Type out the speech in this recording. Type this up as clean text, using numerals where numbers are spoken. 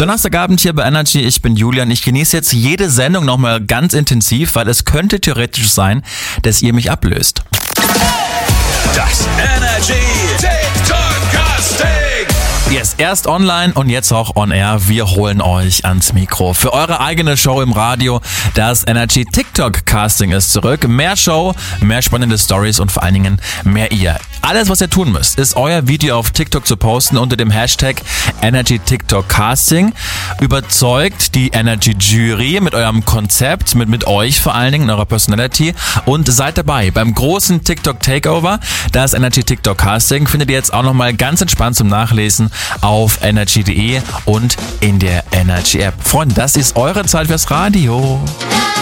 Donnerstagabend hier bei Energy, ich bin Julian. Ich genieße jetzt jede Sendung nochmal ganz intensiv, weil es könnte theoretisch sein, dass ihr mich ablöst. Das Energy TikTok Casting. Yes, erst online und jetzt auch on air. Wir holen euch ans Mikro. Für eure eigene Show im Radio. Das Energy TikTok Casting ist zurück. Mehr Show, mehr spannende Stories und vor allen Dingen mehr ihr. Alles, was ihr tun müsst, ist euer Video auf TikTok zu posten unter dem Hashtag Energy TikTok Casting. Überzeugt die Energy Jury mit eurem Konzept, mit euch vor allen Dingen, in eurer Personality, und seid dabei beim großen TikTok Takeover. Das Energy TikTok Casting findet ihr jetzt auch nochmal ganz entspannt zum Nachlesen auf energy.de und in der Energy App. Freunde, das ist eure Zeit fürs Radio.